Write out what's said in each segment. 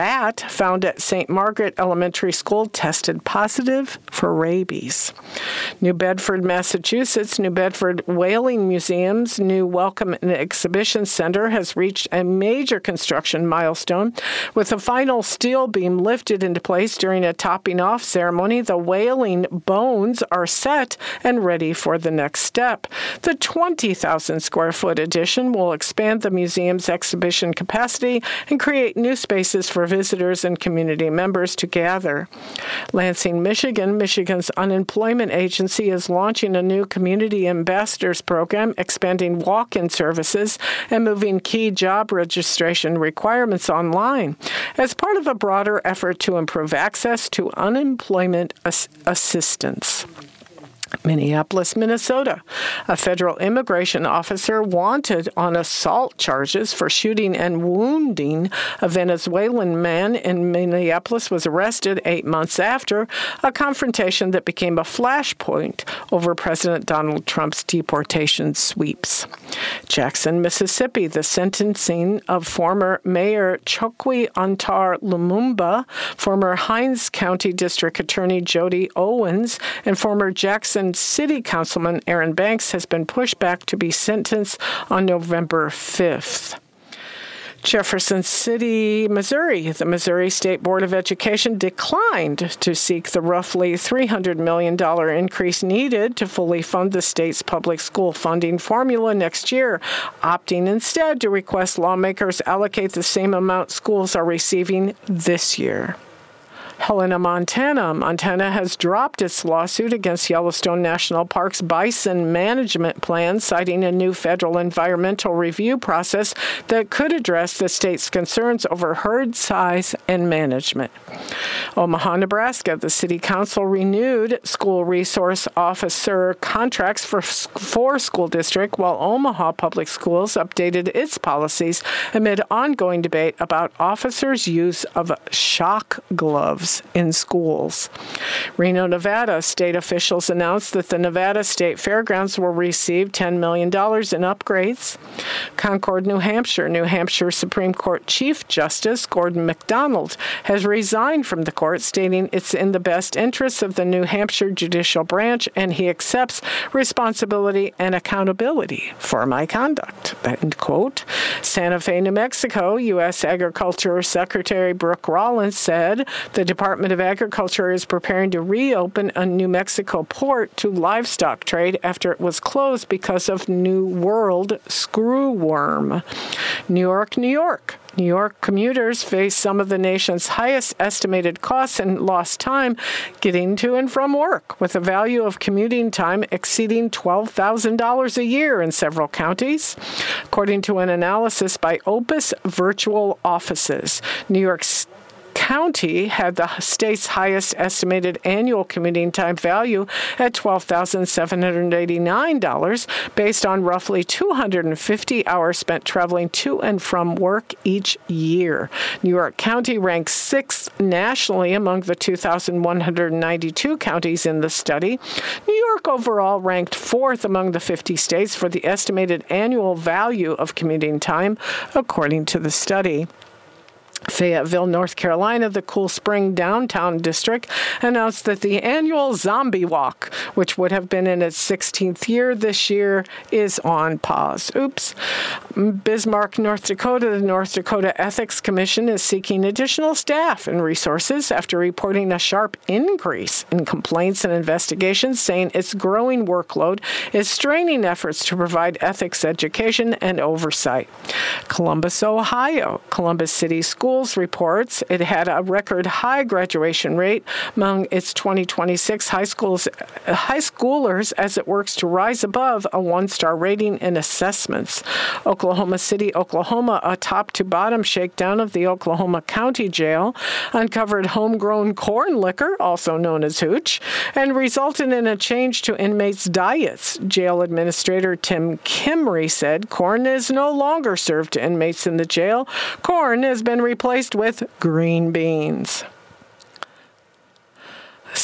rat found at St. Margaret Elementary School tested positive for rabies. New Bedford, Massachusetts, New Bedford Whaling Museum's new Welcome and Exhibition Center has reached a major construction milestone. With the final steel beam lifted into place during a topping-off ceremony, the whaling bones are set and ready for the next step. The 20,000-square-foot addition will expand the museum's exhibition capacity and create new spaces for visitors and community members to gather. Lansing, Michigan, Michigan's unemployment agency is launching a new community ambassadors program, expanding walk-in services and moving key job registration requirements online as part of a broader effort to improve access to unemployment assistance. Minneapolis, Minnesota. A federal immigration officer wanted on assault charges for shooting and wounding a Venezuelan man in Minneapolis was arrested 8 months after a confrontation that became a flashpoint over President Donald Trump's deportation sweeps. Jackson, Mississippi. The sentencing of former Mayor Chokwe Antar Lumumba, former Hinds County District Attorney Jody Owens, and former Jackson City Councilman Aaron Banks has been pushed back to be sentenced on November 5th. Jefferson City, Missouri. The Missouri State Board of Education declined to seek the roughly $300 million increase needed to fully fund the state's public school funding formula next year, opting instead to request lawmakers allocate the same amount schools are receiving this year. Helena, Montana. Montana has dropped its lawsuit against Yellowstone National Park's bison management plan, citing a new federal environmental review process that could address the state's concerns over herd size and management. Omaha, Nebraska. The city council renewed school resource officer contracts for four school districts, while Omaha Public Schools updated its policies amid ongoing debate about officers' use of shock gloves in schools. Reno, Nevada. State officials announced that the Nevada State Fairgrounds will receive $10 million in upgrades. Concord, New Hampshire. New Hampshire Supreme Court Chief Justice Gordon MacDonald has resigned from the court, stating it's in the best interests of the New Hampshire judicial branch, and he accepts responsibility and accountability for my conduct. End quote. Santa Fe, New Mexico. U.S. Agriculture Secretary Brooke Rollins said the Department of Agriculture is preparing to reopen a New Mexico port to livestock trade after it was closed because of New World screwworm. New York, New York. New York commuters face some of the nation's highest estimated costs and lost time getting to and from work, with the value of commuting time exceeding $12,000 a year in several counties. According to an analysis by Opus Virtual Offices, New York County had the state's highest estimated annual commuting time value at $12,789, based on roughly 250 hours spent traveling to and from work each year. New York County ranks sixth nationally among the 2,192 counties in the study. New York overall ranked fourth among the 50 states for the estimated annual value of commuting time, according to the study. Fayetteville, North Carolina, the Cool Spring Downtown District announced that the annual Zombie Walk, which would have been in its 16th year this year, is on pause. Oops. Bismarck, North Dakota, the North Dakota Ethics Commission is seeking additional staff and resources after reporting a sharp increase in complaints and investigations, saying its growing workload is straining efforts to provide ethics education and oversight. Columbus, Ohio. Columbus City Schools reports it had a record high graduation rate among its 2026 high schoolers as it works to rise above a one-star rating in assessments. Oklahoma City, Oklahoma, a top-to-bottom shakedown of the Oklahoma County Jail uncovered homegrown corn liquor, also known as hooch, and resulted in a change to inmates' diets. Jail Administrator Tim Kimry said corn is no longer served to inmates in the jail. Corn has been replaced with green beans.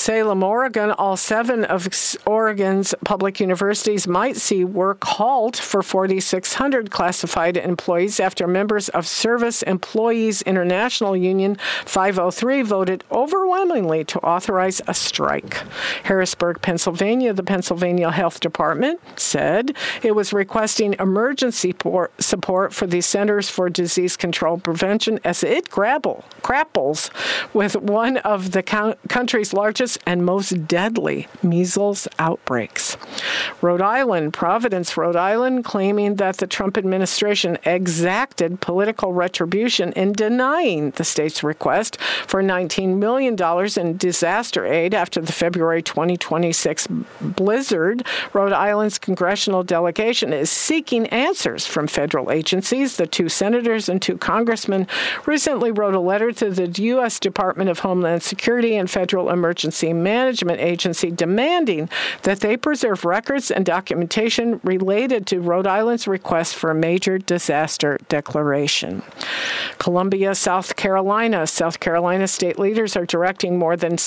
Salem, Oregon, all 7 of Oregon's public universities might see work halt for 4,600 classified employees after members of Service Employees International Union 503 voted overwhelmingly to authorize a strike. Harrisburg, Pennsylvania, the Pennsylvania Health Department said it was requesting emergency support for the Centers for Disease Control Prevention as it grapples with one of the country's largest and most deadly measles outbreaks. Rhode Island, Providence, Rhode Island, claiming that the Trump administration exacted political retribution in denying the state's request for $19 million in disaster aid after the February 2026 blizzard. Rhode Island's congressional delegation is seeking answers from federal agencies. The 2 senators and 2 congressmen recently wrote a letter to the U.S. Department of Homeland Security and Federal Emergency Management Agency demanding that they preserve records and documentation related to Rhode Island's request for a major disaster declaration. Columbia, South Carolina. South Carolina state leaders are directing more than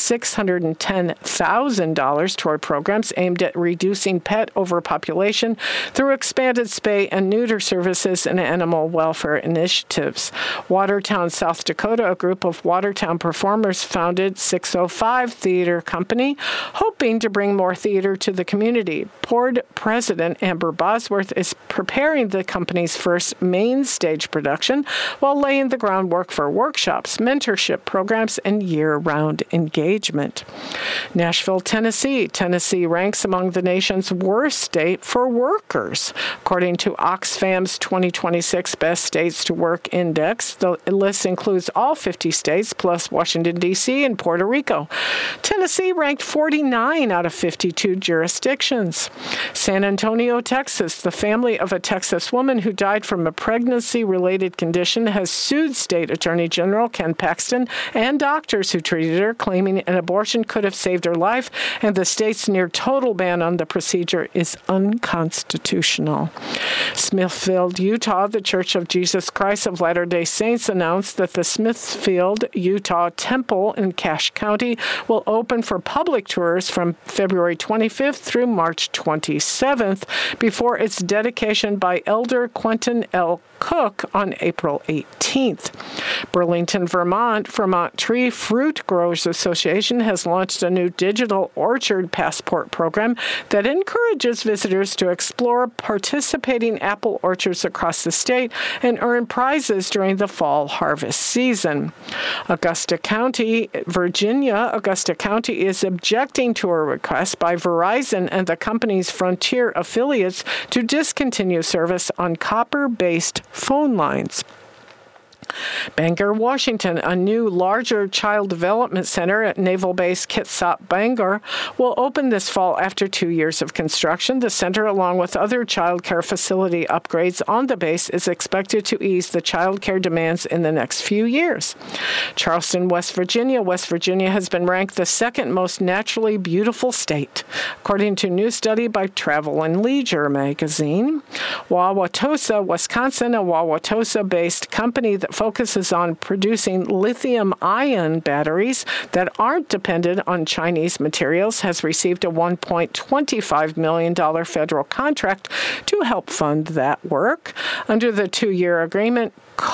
$610,000 toward programs aimed at reducing pet overpopulation through expanded spay and neuter services and animal welfare initiatives. Watertown, South Dakota, a group of Watertown performers founded 605 Theater Company, hoping to bring more theater to the community. Board President Amber Bosworth is preparing the company's first main stage production while laying the groundwork for workshops, mentorship programs, and year-round engagement. Nashville, Tennessee. Tennessee ranks among the nation's worst state for workers. According to Oxfam's 2026 Best States to Work Index, the list includes all 50 states plus Washington, D.C. and Puerto Rico. Tennessee ranked 49 out of 52 jurisdictions. San Antonio, Texas. The family of a Texas woman who died from a pregnancy-related condition has sued State Attorney General Ken Paxton and doctors who treated her, claiming an abortion could have saved her life, and the state's near-total ban on the procedure is unconstitutional. Smithfield, Utah. The Church of Jesus Christ of Latter-day Saints announced that the Smithfield, Utah Temple in Cache County will open for public tours from February 25th through March 27th before its dedication by Elder Quentin L. Cook on April 18th. Burlington, Vermont. Vermont Tree Fruit Growers Association has launched a new digital orchard passport program that encourages visitors to explore participating apple orchards across the state and earn prizes during the fall harvest season. Augusta County, Virginia. Augusta County is objecting to a request by Verizon and the company's Frontier affiliates to discontinue service on copper-based phone lines. Bangor, Washington. A new, larger child development center at Naval Base Kitsap, Bangor, will open this fall after 2 years of construction. The center, along with other child care facility upgrades on the base, is expected to ease the child care demands in the next few years. Charleston, West Virginia. West Virginia has been ranked the second most naturally beautiful state, according to a new study by Travel and Leisure magazine. Wauwatosa, Wisconsin. A Wauwatosa-based company that focuses on producing lithium-ion batteries that aren't dependent on Chinese materials, has received a $1.25 million federal contract to help fund that work. Under the 2-year agreement,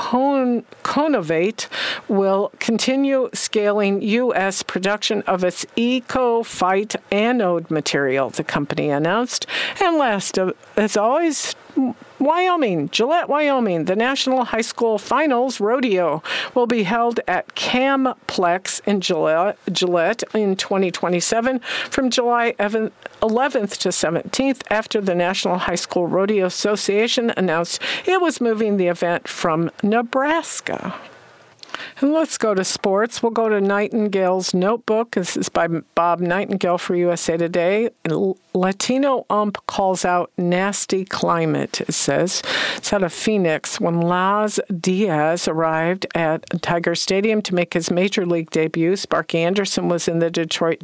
Conovate will continue scaling U.S. production of its EcoFight anode material, the company announced. And last, as always, Wyoming, Gillette, Wyoming. The National High School Finals Rodeo will be held at Camplex in Gillette in 2027 from July 11th to 17th after the National High School Rodeo Association announced it was moving the event from Nebraska. And let's go to sports. We'll go to Nightingale's Notebook. This is by Bob Nightingale for USA Today. Latino ump calls out nasty climate, it says. It's out of Phoenix. When Laz Diaz arrived at Tiger Stadium to make his major league debut, Sparky Anderson was in the Detroit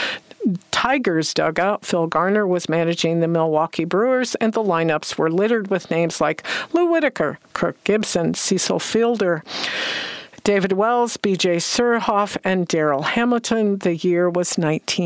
Tigers dugout. Phil Garner was managing the Milwaukee Brewers, and the lineups were littered with names like Lou Whitaker, Kirk Gibson, Cecil Fielder, David Wells, B.J. Surhoff, and Darrell Hamilton. The year was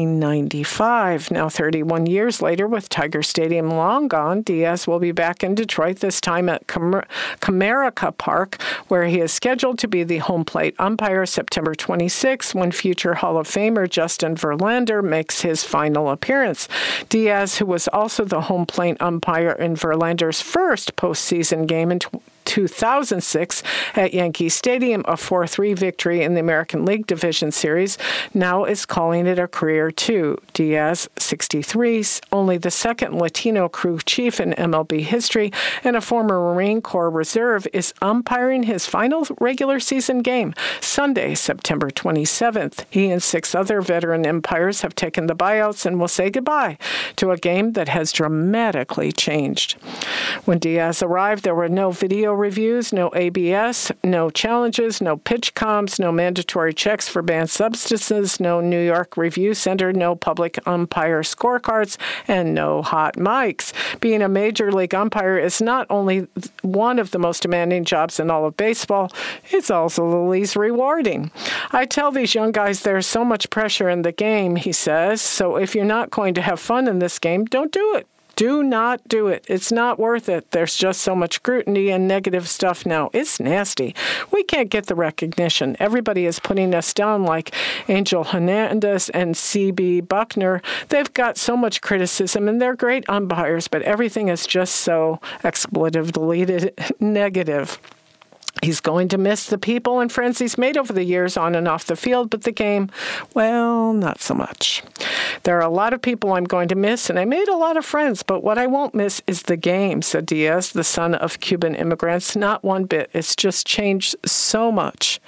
1995. Now, 31 years later, with Tiger Stadium long gone, Diaz will be back in Detroit, this time at Comerica Park, where he is scheduled to be the home plate umpire September 26, when future Hall of Famer Justin Verlander makes his final appearance. Diaz, who was also the home plate umpire in Verlander's first postseason game in 2006 at Yankee Stadium, a 4-3 victory in the American League Division Series, now is calling it a career too. Diaz, 63, only the second Latino crew chief in MLB history and a former Marine Corps reserve, is umpiring his final regular season game Sunday, September 27th. He and 6 other veteran umpires have taken the buyouts and will say goodbye to a game that has dramatically changed. When Diaz arrived, there were no video reviews, no ABS, no challenges, no pitch comms, no mandatory checks for banned substances, no New York Review Center, no public umpire scorecards, and no hot mics. Being a major league umpire is not only one of the most demanding jobs in all of baseball, it's also the least rewarding. I tell these young guys there's so much pressure in the game, he says, so if you're not going to have fun in this game, don't do it. Do not do it. It's not worth it. There's just so much scrutiny and negative stuff now. It's nasty. We can't get the recognition. Everybody is putting us down, like Angel Hernandez and C.B. Buckner. They've got so much criticism, and they're great umpires, but everything is just so expletive deleted negative. He's going to miss the people and friends he's made over the years on and off the field, but the game, well, not so much. There are a lot of people I'm going to miss, and I made a lot of friends, but what I won't miss is the game, said Diaz, the son of Cuban immigrants. Not one bit. It's just changed so much.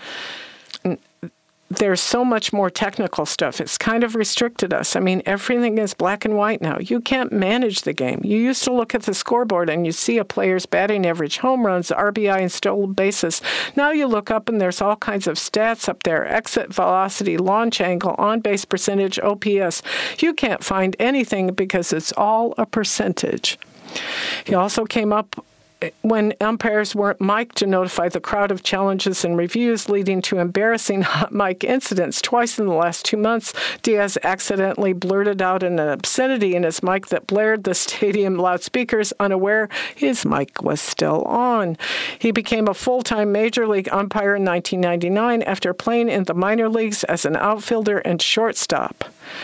There's so much more technical stuff. It's kind of restricted us. I mean, everything is black and white now. You can't manage the game. You used to look at the scoreboard and you see a player's batting average, home runs, RBI, and stolen bases. Now you look up and there's all kinds of stats up there: exit velocity, launch angle, on-base percentage, OPS. You can't find anything because it's all a percentage. He also came up when umpires weren't mic'd to notify the crowd of challenges and reviews, leading to embarrassing hot mic incidents. Twice in the last 2 months, Diaz accidentally blurted out an obscenity in his mic that blared the stadium loudspeakers, unaware his mic was still on. He became a full-time major league umpire in 1999 after playing in the minor leagues as an outfielder and shortstop.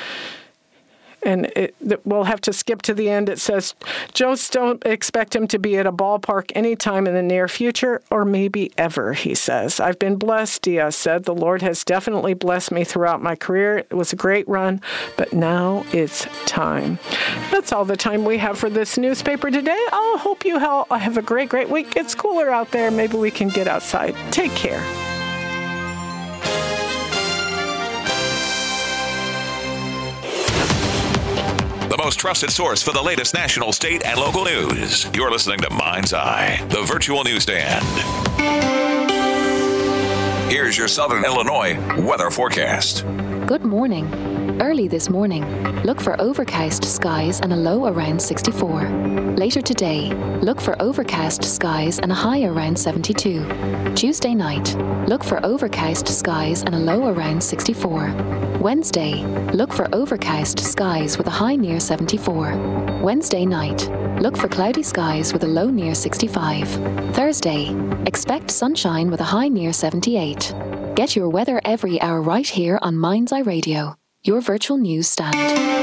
And we'll have to skip to the end. It says, just don't expect him to be at a ballpark anytime in the near future, or maybe ever, he says. I've been blessed, Diaz said. The Lord has definitely blessed me throughout my career. It was a great run, but now it's time. That's all the time we have for this newspaper today. I hope you have a great, great week. It's cooler out there. Maybe we can get outside. Take care. The most trusted source for the latest national, state, and local news. You're listening to Mind's Eye, the virtual newsstand. Here's your Southern Illinois weather forecast. Good morning. Early this morning, look for overcast skies and a low around 64. Later today, look for overcast skies and a high around 72. Tuesday night, look for overcast skies and a low around 64. Wednesday, look for overcast skies with a high near 74. Wednesday night, look for cloudy skies with a low near 65. Thursday, expect sunshine with a high near 78. Get your weather every hour right here on Mind's Eye Radio, your virtual news stand.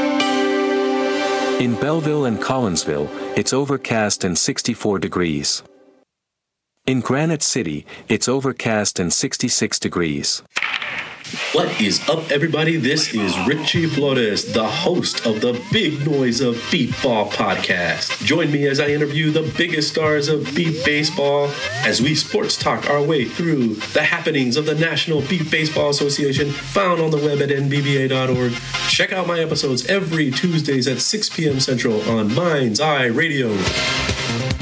In Belleville and Collinsville, it's overcast and 64 degrees. In Granite City, it's overcast and 66 degrees. What is up, everybody? This is Richie Flores, the host of the Big Noise of Beat Ball podcast. Join me as I interview the biggest stars of beat baseball as we sports talk our way through the happenings of the National Beat Baseball Association, found on the web at nbba.org. Check out my episodes every Tuesdays at 6 p.m. Central on Mind's Eye Radio.